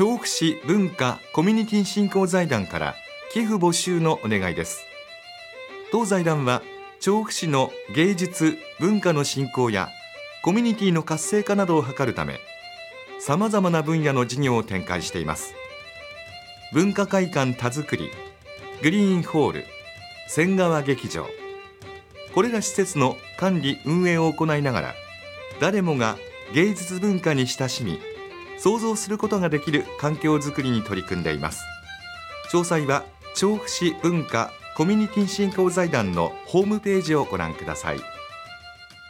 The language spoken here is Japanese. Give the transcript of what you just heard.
調布市文化コミュニティ振興財団から寄付募集のお願いです。当財団は調布市の芸術文化の振興やコミュニティの活性化などを図るため、さまざまな分野の事業を展開しています。文化会館田作り、グリーンホール、仙川劇場、これら施設の管理運営を行いながら、誰もが芸術文化に親しみ想像することができる環境づくりに取り組んでいます。詳細は調布市文化コミュニティ振興財団のホームページをご覧ください。